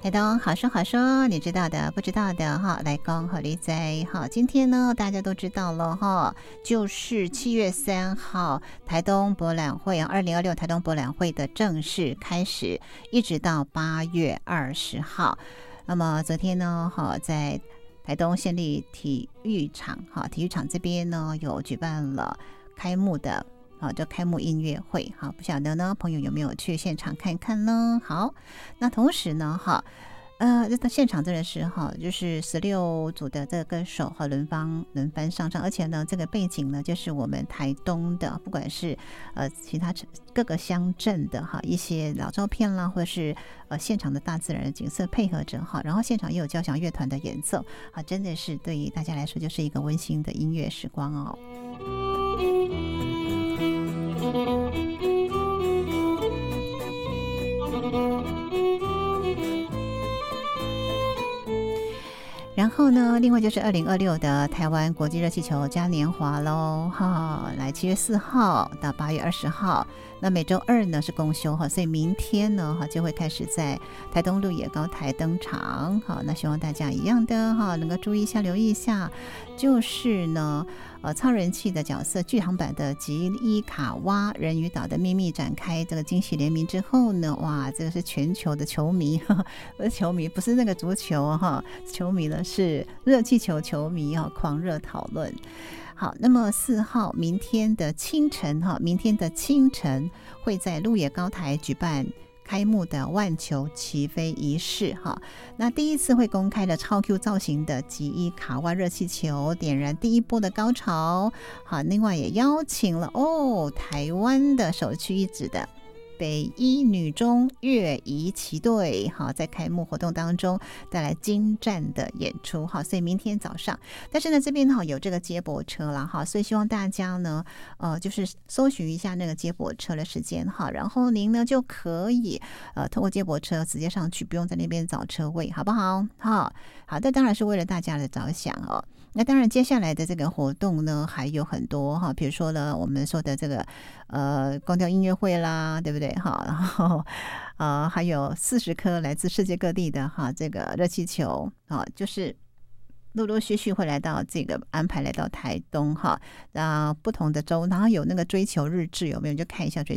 台东好说好说，你知道的不知道的哈，来讲和你在哈。今天呢，大家都知道了哈，就是7月3号台东博览会2026台东博览会的正式开始，一直到8月20号。那么昨天呢，哈，在台东县立体育场体育场这边呢，有举办了开幕的。这开幕音乐会，好，不晓得呢，朋友有没有去现场看看呢？好，那同时呢，这现场真的是就是16组的这个歌手轮番上场，而且呢，这个背景呢，就是我们台东的，不管是其他各个乡镇的一些老照片啦，或者是现场的大自然的景色配合着然后现场也有交响乐团的演奏真的是对于大家来说就是一个温馨的音乐时光哦。然后呢，另外就是2026的台湾国际热气球嘉年华喽，来7月4号到8月20号，那每周二呢是公休所以明天呢就会开始在台东鹿野高台登场。好，那希望大家一样的能够注意一下、留意一下，就是呢超人气的角色剧场版的吉伊卡哇人鱼岛的秘密展开这个惊喜联名之后呢，哇，这个是全球的球迷，球迷不是那个足球球迷呢是热气球球迷狂热讨论。好，那么4号明天的清晨会在鹿野高台举办开幕的万球齐飞仪式那第一次会公开的超 Q 造型的吉伊卡哇热气球点燃第一波的高潮。好，另外也邀请了台湾的首屈一指的北一女中乐仪旗队在开幕活动当中带来精湛的演出所以明天早上，但是呢这边有这个接驳车啦所以希望大家呢就是搜寻一下那个接驳车的时间然后您呢就可以透过接驳车直接上去，不用在那边找车位，好不好？好，这当然是为了大家的着想那当然接下来的这个活动呢还有很多比如说呢我们说的这个光雕音乐会啦，对不对然后还有40颗来自世界各地的这个热气球就是陆陆续续会来到这个安排来到台东不同的州，然后有那个追求日志有没有？就看一下追